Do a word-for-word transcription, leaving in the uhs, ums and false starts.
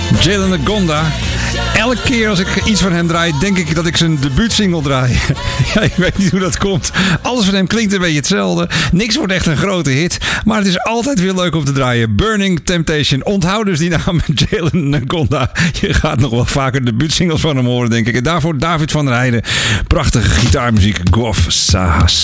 Jalen Ngonda. Elke keer als ik iets van hem draai, denk ik dat ik zijn debuutsingle draai. Ja, ik weet niet hoe dat komt. Alles van hem klinkt een beetje hetzelfde. Niks wordt echt een grote hit. Maar het is altijd weer leuk om te draaien. Burning Temptation. Onthoud dus die naam Jalen Ngonda. Je gaat nog wel vaker debuutsingles van hem horen, denk ik. En daarvoor David van der Heijden. Prachtige gitaarmuziek. Gof Sahas.